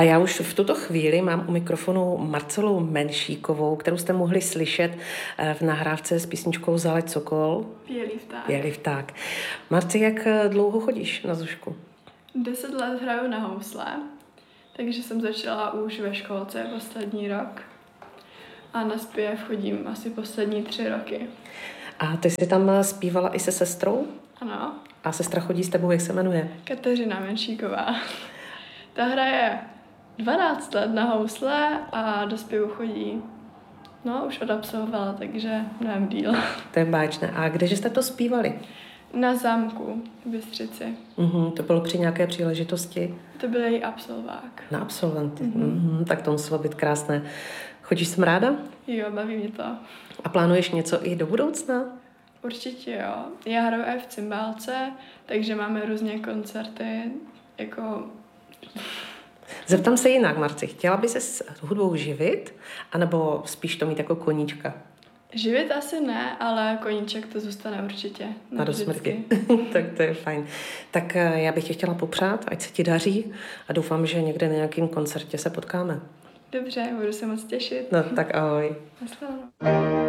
A já už v tuto chvíli mám u mikrofonu Marcelu Menšíkovou, kterou jste mohli slyšet v nahrávce s písničkou Zaleď sokol. Bělý vták. Marci, jak dlouho chodíš na Zušku? 10 let hraju na housle, takže jsem začala už ve školce poslední rok a na zpěv chodím asi poslední 3 roky. A ty jsi tam zpívala i se sestrou? Ano. A sestra chodí s tebou, jak se jmenuje? Kateřina Menšíková. Ta hraje 12 let na housle a do zpěvu chodí, už odabsolvovala, takže nevím díl. To je báječné. A kdeže jste to zpívali? Na zámku v Bystřici. To bylo při nějaké příležitosti? To byl její absolvák. Na absolventy. Tak to muselo být krásné. Chodíš sem ráda? Jo, baví mě to. A plánuješ něco i do budoucna? Určitě jo. Já hraju i v cymbálce, takže máme různě koncerty, Zeptám se jinak, Marci. Chtěla by se s hudbou živit, anebo spíš to mít jako koníčka? Živit asi ne, ale koníček to zůstane určitě. Na do smrti. Tak to je fajn. Tak já bych tě chtěla popřát, ať se ti daří a doufám, že někde na nějakém koncertě se potkáme. Dobře, budu se moc těšit. No tak ahoj. Naschledanou.